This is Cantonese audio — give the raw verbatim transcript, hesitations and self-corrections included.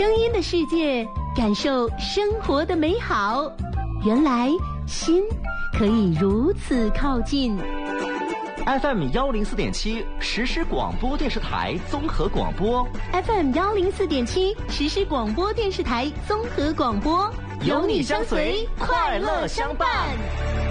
声音的世界，感受生活的美好。原来心可以如此靠近。 F M 幺零四点七实时广播电视台综合广播 ，F M 幺零四点七实时广播电视台综合广播， 有你相随，快乐相伴。